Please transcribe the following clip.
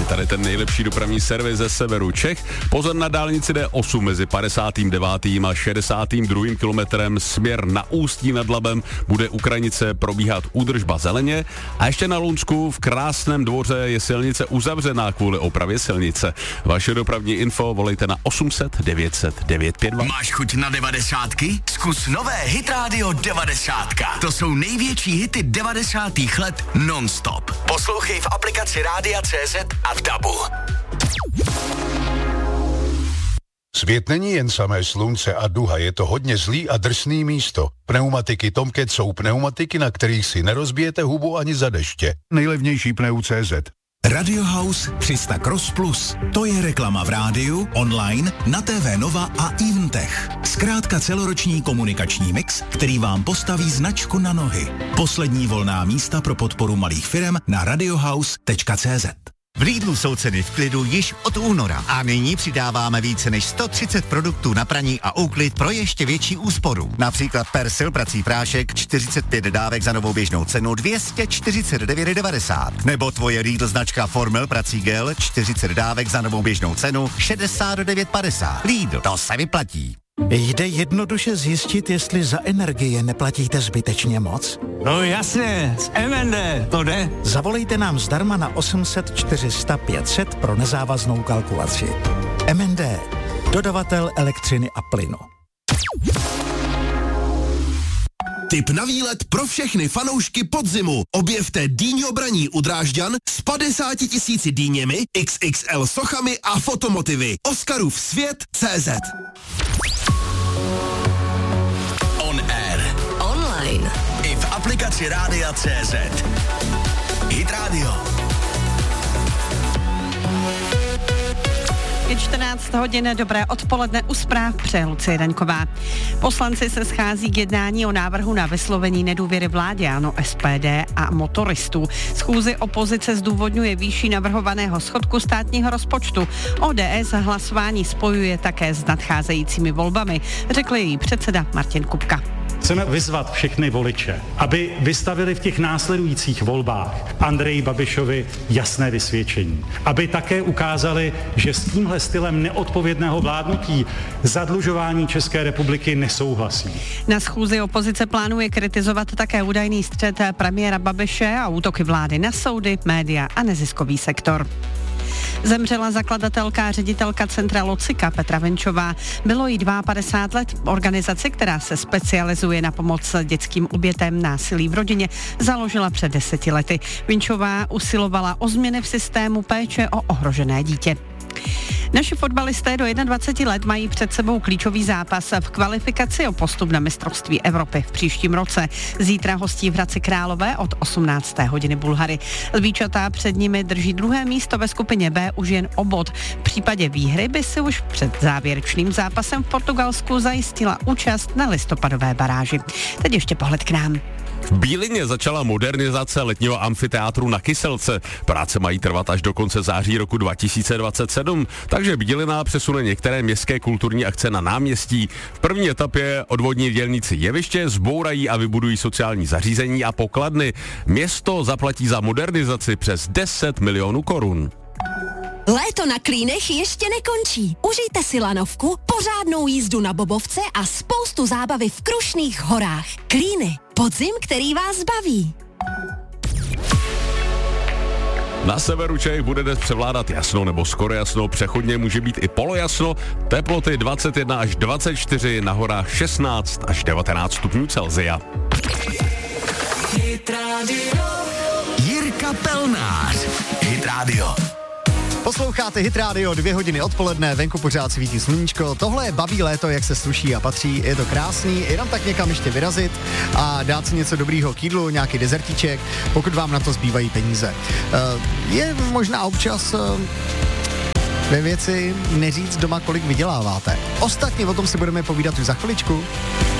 tady ten nejlepší dopravní servis ze severu Čech. Pozor na dálnici D8 mezi 59. a 62. kilometrem směr na Ústí nad Labem bude u Krajnice probíhat údržba zeleně a ještě na Lunsku v Krásném Dvoře je silnice uzavřená kvůli opravě silnice. Vaše dopravní info volejte na 800 900 952. Máš chuť na 90ky? Zkus nové Hit Radio 90. To jsou největší hity 90. let non-stop. Poslouchej v aplikaci Rádia.cz a v DABu. Svět není jen samé slunce a duha, je to hodně zlý a drsný místo. Pneumatiky Tomcat jsou pneumatiky, na kterých si nerozbijete hubu ani za deště. Nejlevnější pneu.cz. Radio House 300 Cross Plus. To je reklama v rádiu, online, na TV Nova a Eventech. Zkrátka celoroční komunikační mix, který vám postaví značku na nohy. Poslední volná místa pro podporu malých firem na radiohouse.cz. V Lidlu jsou ceny v klidu již od února a nyní přidáváme více než 130 produktů na praní a úklid pro ještě větší úsporu. Například Persil prací prášek 45 dávek za novou běžnou cenu 249,90. Nebo tvoje Lidl značka Formel prací gel 40 dávek za novou běžnou cenu 69,50. Lidl, to se vyplatí. Jde jednoduše zjistit, jestli za energie neplatíte zbytečně moc? No jasně, z MND, to jde. Zavolejte nám zdarma na 800 400 500 pro nezávaznou kalkulaci. MND, dodavatel elektřiny a plynu. Tip na výlet pro všechny fanoušky podzimu. Objevte Dýňo Braní u Drážďan s 50 000 dýněmi, XXL sochami a fotomotivy. Oscarův svět.cz. On air. Online. I v aplikaci Rádia.cz. Hit Radio. Je 14 hodin, dobré odpoledne, u zpráv přeje Lucie Daňková. Poslanci se schází k jednání o návrhu na vyslovení nedůvěry vládě, ANO, SPD a motoristů. Schůzi opozice zdůvodňuje výši navrhovaného schodku státního rozpočtu. ODS hlasování spojuje také s nadcházejícími volbami, řekl její předseda Martin Kupka. Chceme vyzvat všechny voliče, aby vystavili v těch následujících volbách Andreji Babišovi jasné vysvědčení. Aby také ukázali, že s tímhle stylem neodpovědného vládnutí zadlužování České republiky nesouhlasí. Na schůzi opozice plánuje kritizovat také údajný střet premiéra Babiše a útoky vlády na soudy, média a neziskový sektor. Zemřela zakladatelka a ředitelka centra Locika Petra Vinčová. Bylo jí 52 let. Organizaci, která se specializuje na pomoc dětským obětem násilí v rodině, založila před 10 lety. Vinčová usilovala o změny v systému péče o ohrožené dítě. Naši fotbalisté do 21 let mají před sebou klíčový zápas v kvalifikaci o postup na mistrovství Evropy v příštím roce. Zítra hostí v Hradci Králové od 18. hodiny Bulhary. Lvíčata před nimi drží druhé místo ve skupině B už jen o bod. V případě výhry by si už před závěrečným zápasem v Portugalsku zajistila účast na listopadové baráži. Teď ještě pohled k nám. V Bílině začala modernizace letního amfiteátru na Kyselce. Práce mají trvat až do konce září roku 2027, takže Bílina přesune některé městské kulturní akce na náměstí. V první etapě odvodní dělníci jeviště zbourají a vybudují sociální zařízení a pokladny. Město zaplatí za modernizaci přes 10 milionů korun. Léto na Klínech ještě nekončí. Užijte si lanovku, pořádnou jízdu na bobovce a spoustu zábavy v Krušných horách. Klíny. Podzim, který vás baví. Na severu Čech bude dnes převládat jasno nebo skoro jasno, přechodně může být i polojasno, teploty 21 až 24, na horách 16 až 19 stupňů Celsia. Jirka Pelnář. Hit Radio. Posloucháte Hit Radio, 2 hodiny odpoledne, venku pořád svítí sluníčko. Tohle je baví léto, jak se sluší a patří, je to krásný, jenom tak někam ještě vyrazit a dát si něco dobrýho k jídlu, nějaký dezertíček, pokud vám na to zbývají peníze. Je možná občas ve věci neříct doma, kolik vyděláváte. Ostatně o tom si budeme povídat už za chviličku.